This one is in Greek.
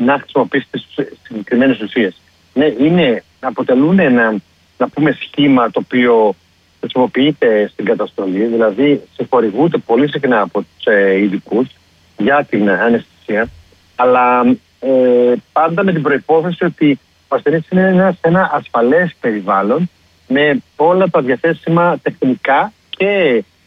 να χρησιμοποιήσει τις συγκεκριμένες ουσίες. Ναι, αποτελούν ένα, να πούμε, σχήμα το οποίο χρησιμοποιείται στην καταστολή, δηλαδή συγχορηγούνται πολύ συχνά από τους ειδικούς για την αναισθησία, αλλά πάντα με την προϋπόθεση ότι ο ασθενής είναι σε ένα ασφαλές περιβάλλον με όλα τα διαθέσιμα τεχνικά και